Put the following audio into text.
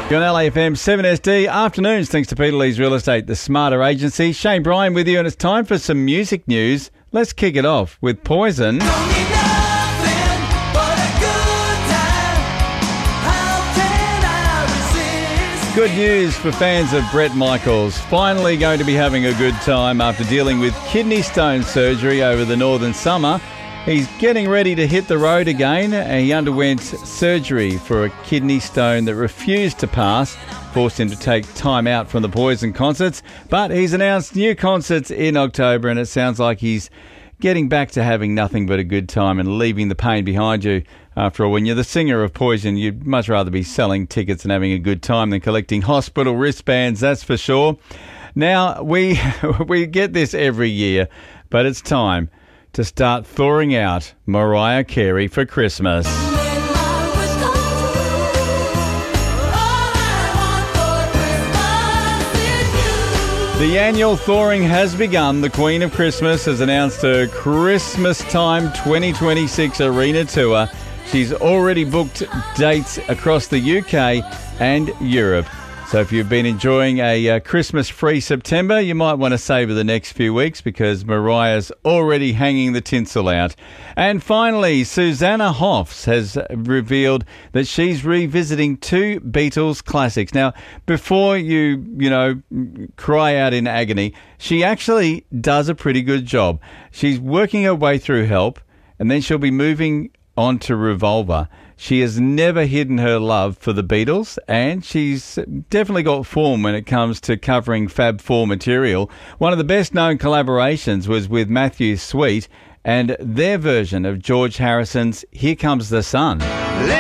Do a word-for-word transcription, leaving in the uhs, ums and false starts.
You're on L A F M seven S D. Afternoons, thanks to Peter Lee's Real Estate, the smarter agency. Shane Bryan with you, and it's time for some music news. Let's kick it off with Poison. Good news for fans of Bret Michaels. Finally going to be having a good time after dealing with kidney stone surgery over the northern summer. He's getting ready to hit the road again. He underwent surgery for a kidney stone that refused to pass, forced him to take time out from the Poison concerts. But he's announced new concerts in October, and it sounds like he's getting back to having nothing but a good time and leaving the pain behind you. After all, when you're the singer of Poison, you'd much rather be selling tickets and having a good time than collecting hospital wristbands, that's for sure. Now, we we get this every year, but it's time to start thawing out Mariah Carey for Christmas. The annual thawing has begun. The Queen of Christmas has announced her Christmas Time twenty twenty-six arena tour. She's already booked dates across the U K and Europe. So if you've been enjoying a uh, Christmas-free September, you might want to savour the next few weeks because Mariah's already hanging the tinsel out. And finally, Susanna Hoffs has revealed that she's revisiting two Beatles classics. Now, before you, you know, cry out in agony, she actually does a pretty good job. She's working her way through Help, and then she'll be moving on to Revolver. She has never hidden her love for the Beatles, and she's definitely got form when it comes to covering Fab Four material. One of the best-known collaborations was with Matthew Sweet and their version of George Harrison's Here Comes the Sun.